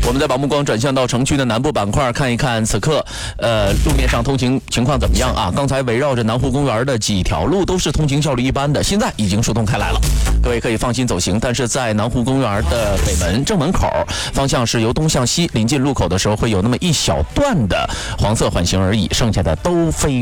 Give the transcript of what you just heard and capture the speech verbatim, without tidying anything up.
我们再把目光转向到城区的南部板块，看一看此刻呃路面上通行情况怎么样啊？刚才围绕着南湖公园的几条路都是通行效率一般的，现在已经疏通开来了，各位可以放心走行。但是在南湖公园的北门正门口方向是由东向西，临近路口的时候会有那么一小段的黄色缓行而已，剩下的都非